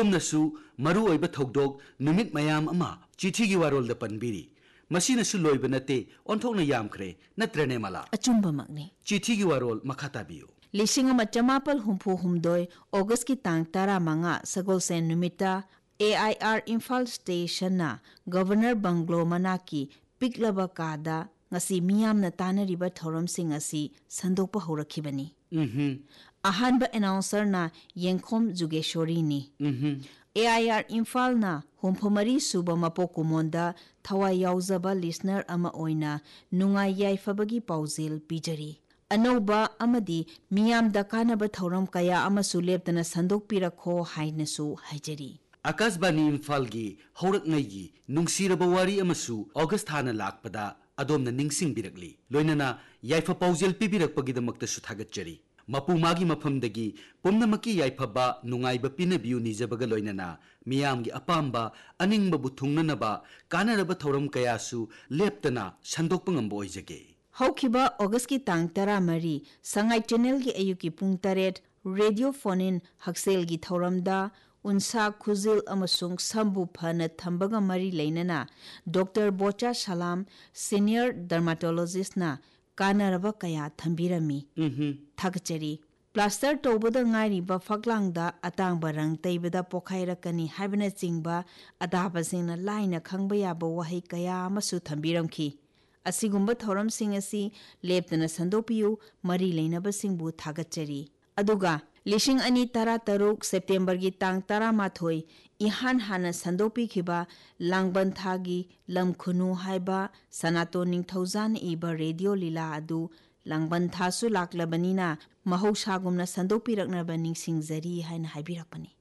ꯑꯗꯣꯝꯅꯁꯨ ꯃꯔꯨꯑꯣꯏꯕ ꯊꯧꯗꯣꯛ ꯅꯨꯃꯤꯠ ꯃꯌꯥꯝ ꯑꯃ ꯆꯤꯊꯤꯒꯤ ꯋꯥꯔꯣꯜꯗ ꯄꯟꯕꯤꯔꯤ ꯃꯁꯤꯅꯁꯨ ꯂꯣꯏꯕ ꯅꯠꯇꯦ ꯑꯣꯟꯊꯣꯛꯅ ꯌꯥꯝꯈ꯭ꯔꯦ ꯅꯠꯇ꯭ꯔꯅꯦ ꯃꯂꯥ ꯑꯆꯨꯝꯕꯃꯛꯅꯤ चिठी वारोल मखा ताबियो 1984 ऑगस्ट की तांग 15 सगोलसेन नुमिता AIR इम्फाल स्टेशन ना गवर्नर बंगलो मना की पिकलबा कादा ngasi miyamna tanariba thoromsing asi sandokpa horakhibani ahanba announcer na yengkhom jugeshori ni AIR Imphal na homphomari suba mapokumonda thawai yauzaba listener ama oina nungai yaifabagi pauzil pijari anauba amadi miyamda kanaba thorom kaya amasu leptana sandokpirakho hainasu haijari Akashvani Imphal की हौरकनई की नुंगसीरबा वारी अमसु August थाना लाकपदा अदोमना निंगसिंग बिरकली लोइनना याइफा पाउजेल पिबिरकपगिदमक्तसु थागतचरी मपु मागी मफमदगी पुमनमकी याइफबा नुंगाइबा पिनबियु निजबगा लोइनना मियामगी अपाम्बा अनिंगबबु थुंगननबा कानरबा थौरम कयासु लेप्तना संदोकपा ngamba ओइजगे हौखिबा August की तांग 13 Sangai channel की अयुकी पुंग 8 radio phone in हक्सेल की थौरमदा उनसा खुजिल अमसुंग संबु fun थंबगा मरी लेनना doctor बोचा सलाम सीनियर डर्माटोलॉजिस्ट ना कानरबा कया थंबिरमी थगचरी plaster तोबदा ngairiba faklangda atangba rang teibada pokhairakani haibna chingba adabasingna laina khangba yaba wahi kaya amasu thambiramki asigumba thoram sing asi leptana sandopiyu mari leinaba singbu thagachari aduga लिशिंग अनि तरा तरुक September की तांग 13 इहान हाना संदोपी खिबा लांगबन थागी लमखुनु हाइबा सनातो निंगथौजान इबा radio लीला अदु लांगबन थासु लाकलबनिना महौसागुमना संदोपी रखनबा निंगसिंगजरी हाइन हाइबिरकपनि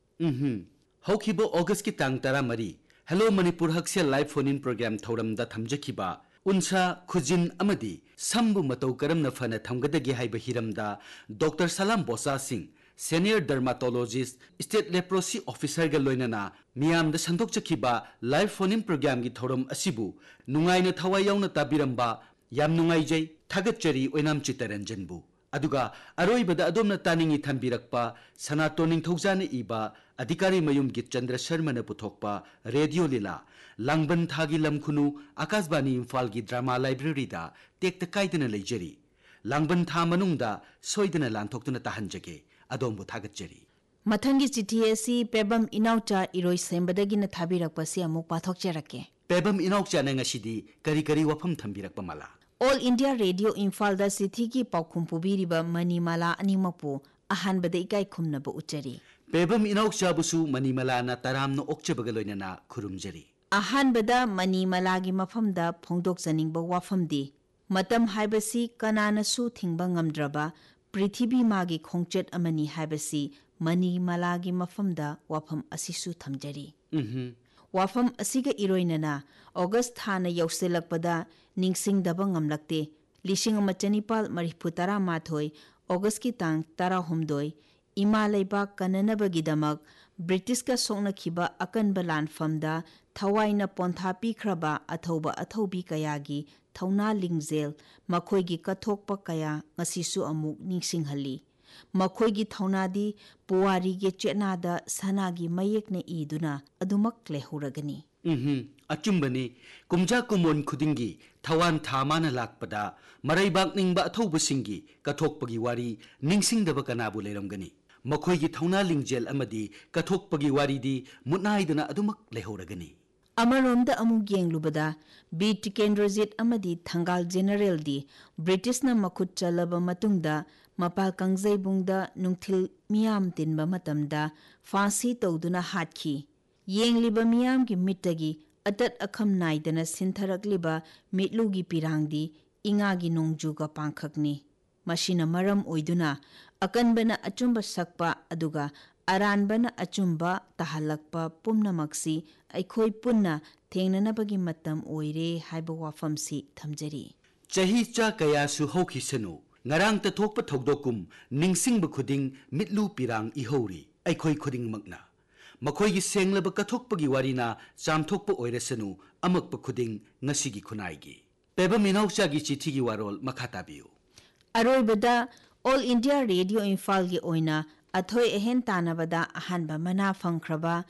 हौखिबो August की तांग 13 hello Manipur हक्सेल live phone in programme थौरमदा थमजखिबा उनसा खुजिन अमदी संबु मतौ करमना Fanaa थमगदगे हाइबा हिरमदा doctor सलाम बोसा Singh senior dermatologist state leprosy officer ग लोइनना मियाम the संदोक चखिबा live phone in programme की थौरम असिबु नुंगाइना थवाइ याउना ताबिरमबा याम नुंगाइजै थागतचरी ओइनाम चितरंजनबु अदुगा अरोइबदा अदोमना तानिंगी थंबिरकपा सनातो निंगथौजाना इबा अधिकारी मयुम की चंद्र शर्मा ने पुथोकपा रेडियो लीला लांगबन थागी लमखुनु आकाशवाणी इम्फाल की ड्रामा लाइब्रेरी दा टेक्ता काइदना लेजरी लांगबन था मनुंगदा सोइदना लांथोक्तुना ताहंजगे अदोमबु थागतचरी मथंगी चिठी एसी पेबम इनाउचा इरोइ सेंबदगिना थाबिरकपसी अमुक पाथोकचरके पेबम इनाउचा नंगसिदी करी करी वफम थंबिरकपा मला ऑल इंडिया रेडियो इम्फाल दा सिथी की पाउखुम पुबीरिबा मनीमाला अनिमपु अहानबदा इकाई खुमनबा उच्चरी पेबम इनाउचाबुसु मनीमालाना तरामनो ओक्चबगा लोइनना खुरुमजरी अहानबदा मनीमालागी मफमदा फोंदोकजनिंगबा वाफमदी मतम हाइबसी कनानसु थिंगबा ngamdraba पृथ्वी मागी खोंचेट अमनी हाइबसी मनीमालागी मफमदा वाफम असिसु थमजरी वाफम असिगा इरोइनना ऑगस्ट थाना यौसेलकपदा निंगसिंगदबा ngamlakte 1974 ऑगस्ट की तांग 13 इमा लेबा कननबगिदमक ब्रिटिश का सोंगनखिबा अकनबा लानफमदा थवाइना पोंथा पीख्रबा अथौबा अथौबी कयागी थौना लिंगजेल मखोइगी कथोकपा कया ngasisu amuk ningsinghalli मखोइगी थौनादी पुवारी गे चेनादा सनागी मयेकने इदुना अदुमक लेहुरगनी अचुंबनी कुमजा कुमोन खुदिंगी थवान थामाना लाकपदा मरैबाक निंगबा अथौबसिंगी कथोकपगी वारी निंगसिंगदबा कनाबु लेरमगनी मखोइगी थौना लिंगजेल अमदी कथोकपगी वारीदी मुनाइदना अदुमक लेहुरगनी अमरोमदा अमुक येंगलुबदा बी टिकेंद्रजित अमदी थंगाल जेनरल दी ब्रिटिश न मखुत चलबा मतुंगदा मपाल कंगजैबुंगदा नुंगथिल मियाम तिनबा मतमदा फांसी तौदुना हाटखी येंगलिबा मियाम की मिट्टगी अतत अखम नाइदना सिंथरकलिबा मिटलुगी पिरांगदी इंगागी नोंगजुगा पांखकनी मशीना मरम ओइदुना अकनबना अचुंबा सकपा अदुगा अरानबना अचुंबा तहलकपा पुमनमक्सी अखोई पुन्ना थेंगननबगी मतम ओइरे हाइबा वाफमसी थमजरी चही चा कयासु हौखिसनु ngarang ta thokpa thokdokum ningsingba khuding mitlu pirang ihori अखोई खुदिंग मगना मखोई की सेंगलबा कथोकपगी वारीना चामथोकपा ओइरसनु अमकपा खुदिंग ngasiगी खुनाइगी पेबा मिनौचागी चिठीगी वारोल मखा ताबियो अरोइबदा ऑल इंडिया रेडियो इम्फाल की ओइना अथोय अहेन तानबदा अहानबा मना फंख्रबा